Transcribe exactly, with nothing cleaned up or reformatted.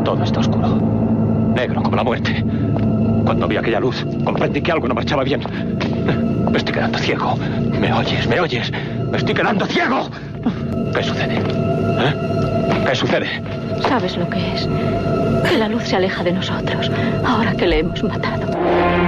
Todo está oscuro. Negro como la muerte. Cuando vi aquella luz, comprendí que algo no marchaba bien. Me estoy quedando ciego. ¿Me oyes? ¿Me oyes? ¡Me estoy quedando ciego! ¿Qué sucede? ¿Eh? ¿Qué sucede? ¿Sabes lo que es? Que la luz se aleja de nosotros, ahora que le hemos matado.